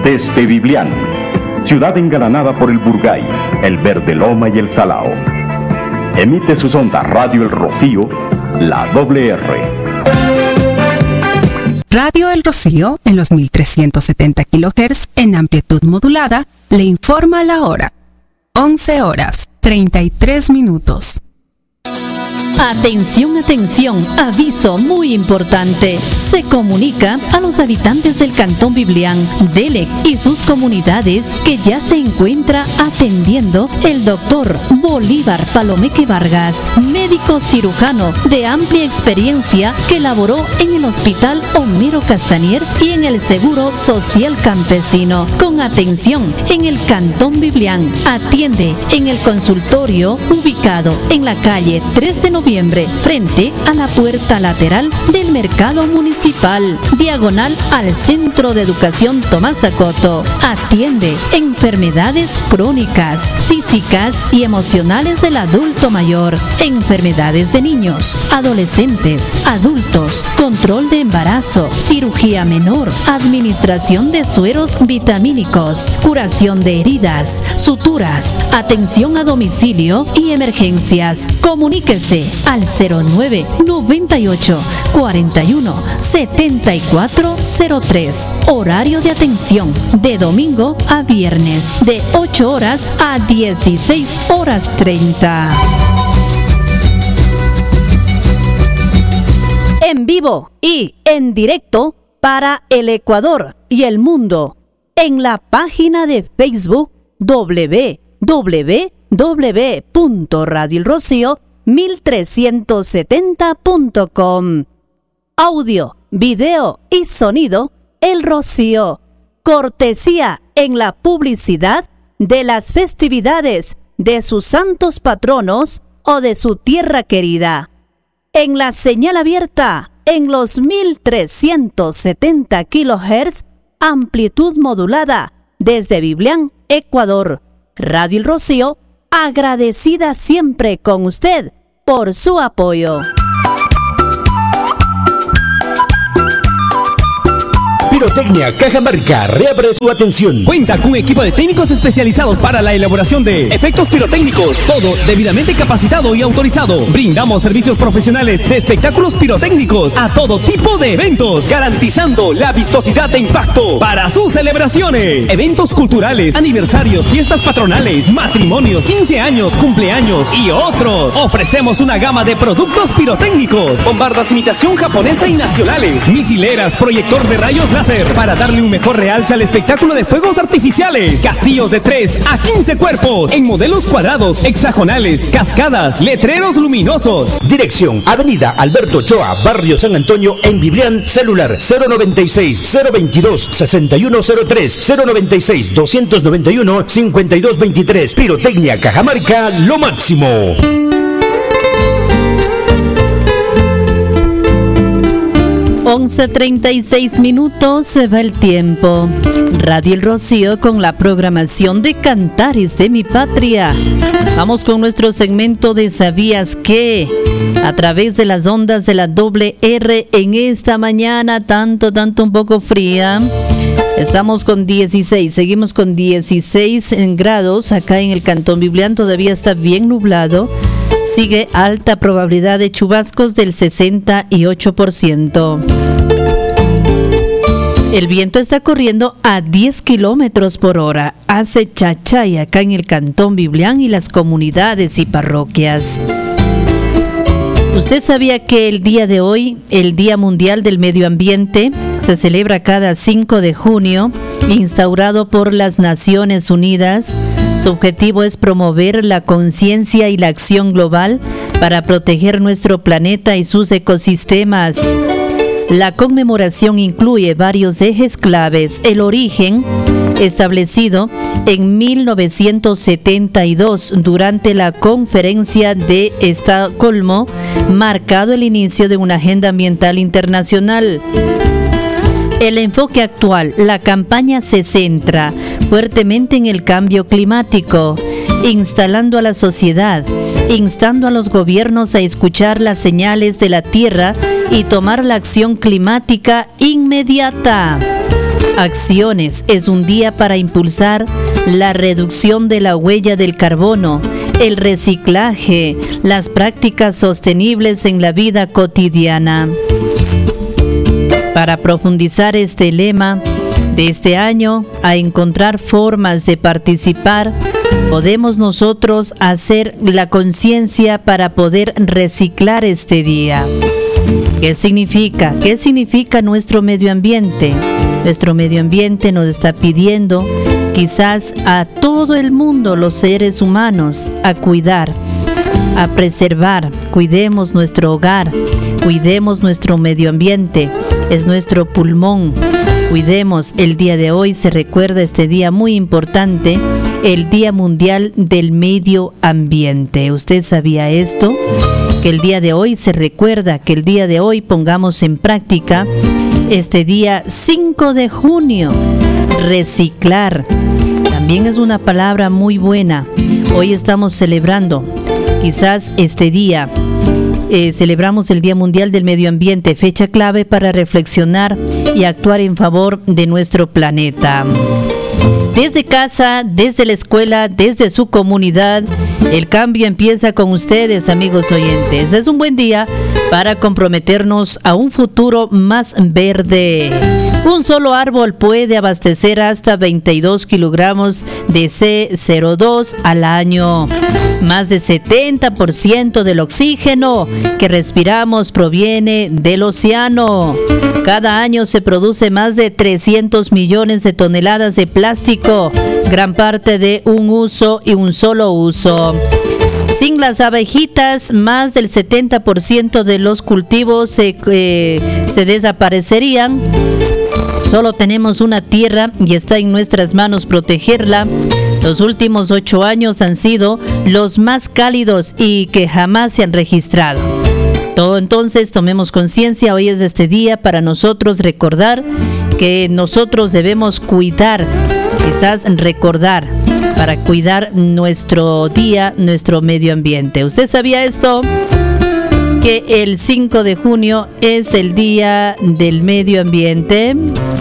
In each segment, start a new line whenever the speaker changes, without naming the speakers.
Desde Biblián, ciudad engalanada por el Burgay, el Verde Loma y el Salao. Emite sus ondas Radio El Rocío, la WR.
Radio El Rocío, en los 1370 kHz en amplitud modulada, le informa la hora. 11 horas, 33 minutos.
Atención, atención, aviso muy importante. Se comunica a los habitantes del Cantón Biblián, Delec y sus comunidades que ya se encuentra atendiendo el doctor Bolívar Palomeque Vargas, médico cirujano de amplia experiencia que laboró en el Hospital Homero Castañer y en el Seguro Social Campesino. Con atención en el Cantón Biblián, atiende en el consultorio ubicado en la calle 3 de noviembre, frente a la puerta lateral del mercado municipal, diagonal al Centro de Educación Tomás Acoto. Atiende enfermedades crónicas, físicas y emocionales del adulto mayor, enfermedades de niños, adolescentes, adultos, control de embarazo, cirugía menor, administración de sueros vitamínicos, curación de heridas, suturas, atención a domicilio y emergencias. Comuníquese al 09 98 41 74 03. Horario de atención de domingo a viernes de 8 horas a 16 horas 30. En vivo y en directo para el Ecuador y el mundo en la página de Facebook www.radioelrocío1370.com. Audio, video y sonido El Rocío. Cortesía en la publicidad de las festividades de sus santos patronos o de su tierra querida. En la señal abierta en los 1370 kHz, amplitud modulada desde Biblián, Ecuador. Radio El Rocío, agradecida siempre con usted por su apoyo.
Pirotecnia Cajamarca reabre su atención.
Cuenta con un equipo de técnicos especializados para la elaboración de efectos pirotécnicos. Todo debidamente capacitado y autorizado. Brindamos servicios profesionales de espectáculos pirotécnicos a todo tipo de eventos, garantizando la vistosidad de impacto para sus celebraciones. Eventos culturales, aniversarios, fiestas patronales, matrimonios, 15 años, cumpleaños y otros. Ofrecemos una gama de productos pirotécnicos, bombardas imitación japonesa y nacionales, misileras, proyector de rayos láser para darle un mejor realce al espectáculo de fuegos artificiales, castillos de 3 a 15 cuerpos en modelos cuadrados, hexagonales, cascadas, letreros luminosos.
Dirección: Avenida Alberto Ochoa, Barrio San Antonio, en Biblián. Celular 096-022-6103, 096-291-5223. Pirotecnia Cajamarca, lo máximo.
11:36 minutos, se va el tiempo. Radio El Rocío con la programación de Cantares de mi Patria. Vamos con nuestro segmento de ¿Sabías qué? A través de las ondas de la WR en esta mañana tanto un poco fría. Estamos con 16, seguimos con 16 grados acá en el Cantón Biblián, todavía está bien nublado. Sigue alta probabilidad de chubascos del 68%. El viento está corriendo a 10 kilómetros por hora. Hace chachay acá en el Cantón Biblián y las comunidades y parroquias. ¿Usted sabía que el día de hoy, el Día Mundial del Medio Ambiente, se celebra cada 5 de junio, instaurado por las Naciones Unidas? Su objetivo es promover la conciencia y la acción global para proteger nuestro planeta y sus ecosistemas. La conmemoración incluye varios ejes claves. El origen, establecido en 1972 durante la Conferencia de Estocolmo, marcado el inicio de una agenda ambiental internacional. El enfoque actual, la campaña se centra fuertemente en el cambio climático, instalando a la sociedad, instando a los gobiernos a escuchar las señales de la Tierra y tomar la acción climática inmediata. acciones. Es un día para impulsar la reducción de la huella del carbono, el reciclaje, las prácticas sostenibles en la vida cotidiana. Para profundizar este lema de este año, a encontrar formas de participar, podemos nosotros hacer la conciencia para poder reciclar este día. ¿Qué significa? ¿Qué significa nuestro medio ambiente? Nuestro medio ambiente nos está pidiendo quizás a todo el mundo, los seres humanos, a cuidar, a preservar. Cuidemos nuestro hogar, cuidemos nuestro medio ambiente, es nuestro pulmón. Cuidemos. El día de hoy se recuerda este día muy importante, el Día Mundial del Medio Ambiente. ¿Usted sabía esto? Que el día de hoy se recuerda, que el día de hoy pongamos en práctica este día 5 de junio. Reciclar. También es una palabra muy buena. Hoy estamos celebrando quizás este día. Celebramos el Día Mundial del Medio Ambiente, fecha clave para reflexionar y actuar en favor de nuestro planeta. Desde casa, desde la escuela, desde su comunidad, el cambio empieza con ustedes, amigos oyentes. Es un buen día para comprometernos a un futuro más verde. Un solo árbol puede abastecer hasta 22 kilogramos de CO2 al año. Más del 70% del oxígeno que respiramos proviene del océano. Cada año se produce más de 300 millones de toneladas de plástico, gran parte de un uso y un solo uso. Sin las abejitas, más del 70% de los cultivos se desaparecerían. Solo tenemos una tierra y está en nuestras manos protegerla. Los últimos 8 años han sido los más cálidos y que jamás se han registrado. Entonces tomemos conciencia, hoy es este día para nosotros recordar que nosotros debemos cuidar, quizás recordar, para cuidar nuestro día, nuestro medio ambiente. ¿Usted sabía esto? Que el 5 de junio es el Día del Medio Ambiente.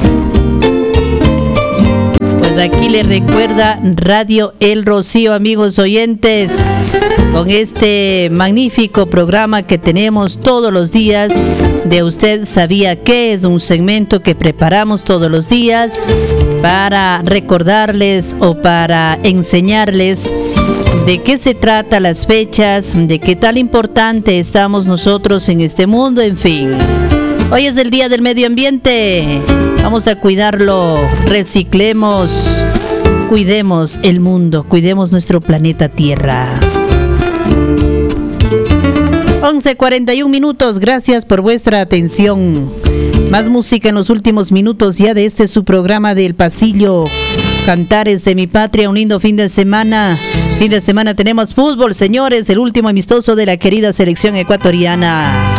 Pues aquí le recuerda Radio El Rocío, amigos oyentes, con este magnífico programa que tenemos todos los días de Usted Sabía Qué. Es un segmento que preparamos todos los días para recordarles o para enseñarles de qué se trata las fechas, de qué tal importante estamos nosotros en este mundo, en fin. Hoy es el Día del Medio Ambiente. Vamos a cuidarlo, reciclemos, cuidemos el mundo, cuidemos nuestro planeta Tierra. 11:41 minutos, gracias por vuestra atención. Más música en los últimos minutos ya de este su programa del Pasillo, Cantares de mi Patria, un lindo fin de semana. Fin de semana tenemos fútbol, señores, el último amistoso de la querida selección ecuatoriana.